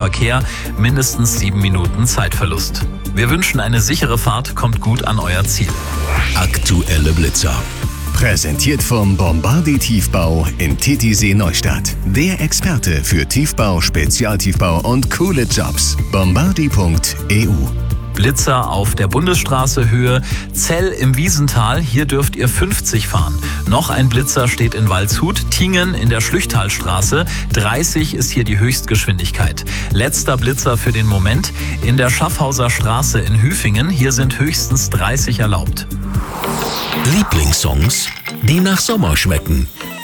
Verkehr, mindestens 7 Minuten Zeitverlust. Wir wünschen eine sichere Fahrt, kommt gut an euer Ziel. Aktuelle Blitzer. Präsentiert vom Bombardi Tiefbau in Titisee Neustadt. Der Experte für Tiefbau, Spezialtiefbau und coole Jobs. Bombardi.eu. Blitzer auf der Bundesstraße Höhe Zell im Wiesental. Hier dürft ihr 50 fahren. Noch ein Blitzer steht in Waldshut. Tingen in der Schlüchtalstraße. 30 ist hier die Höchstgeschwindigkeit. Letzter Blitzer für den Moment. In der Schaffhauser Straße in Hüfingen. Hier sind höchstens 30 erlaubt. Lieblingssongs, die nach Sommer schmecken.